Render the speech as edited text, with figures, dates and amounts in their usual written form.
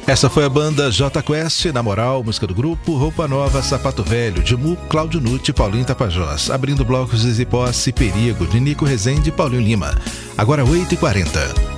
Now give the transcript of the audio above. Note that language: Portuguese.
Essa foi a banda J Quest, Na Moral, música do grupo, Roupa Nova, Sapato Velho, de Mu, Cláudio Nutti e Paulinho Tapajós. Abrindo blocos de Ziposse, Perigo, de Nico Rezende e Paulinho Lima. Agora 8h40.